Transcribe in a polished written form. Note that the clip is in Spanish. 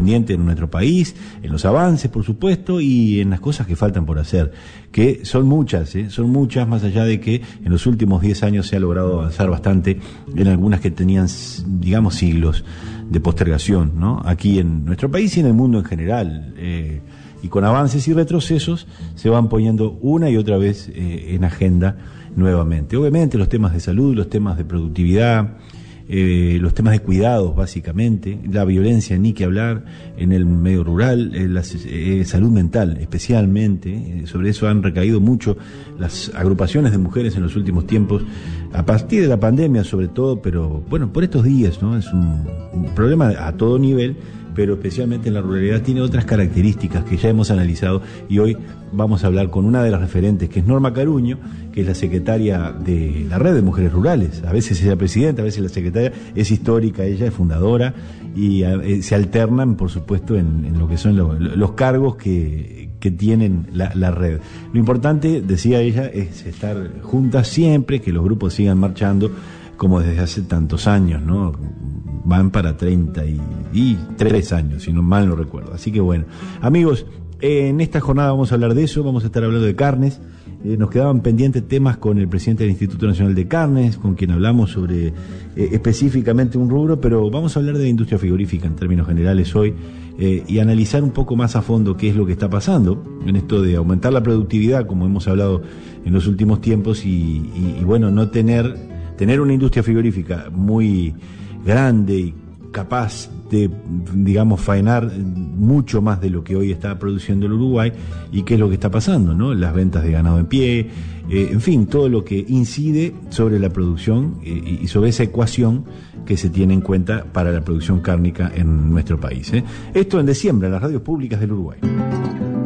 pendientes en nuestro país, en los avances, por supuesto, y en las cosas que faltan por hacer, que son muchas, más allá de que en los últimos 10 años se ha logrado avanzar bastante en algunas que tenían, digamos, siglos de postergación, ¿no? Aquí en nuestro país y en el mundo en general. Y con avances y retrocesos se van poniendo una y otra vez en agenda nuevamente. Obviamente los temas de salud, los temas de productividad, los temas de cuidados básicamente, la violencia ni que hablar en el medio rural, la salud mental especialmente, sobre eso han recaído mucho las agrupaciones de mujeres en los últimos tiempos, a partir de la pandemia sobre todo, pero bueno, por estos días, ¿no? Es un problema a todo nivel, pero especialmente en la ruralidad tiene otras características que ya hemos analizado y hoy vamos a hablar con una de las referentes, que es Norma Caruño, que es la secretaria de la Red de Mujeres Rurales. A veces es la presidenta, a veces la secretaria, es histórica, ella es fundadora y se alternan, por supuesto, en lo que son los cargos que tienen la red. Lo importante, decía ella, es estar juntas siempre, que los grupos sigan marchando como desde hace tantos años, ¿no? Van para 33 años, si no mal no recuerdo. Así que bueno, amigos, en esta jornada vamos a hablar de eso, vamos a estar hablando de carnes. Nos quedaban pendientes temas con el presidente del Instituto Nacional de Carnes, con quien hablamos sobre específicamente un rubro, pero vamos a hablar de la industria frigorífica en términos generales hoy y analizar un poco más a fondo qué es lo que está pasando en esto de aumentar la productividad, como hemos hablado en los últimos tiempos, y bueno, no tener una industria frigorífica muy grande y capaz de, digamos, faenar mucho más de lo que hoy está produciendo el Uruguay y qué es lo que está pasando, ¿no? Las ventas de ganado en pie, en fin, todo lo que incide sobre la producción y sobre esa ecuación que se tiene en cuenta para la producción cárnica en nuestro país. Esto en De Siembra, en las radios públicas del Uruguay.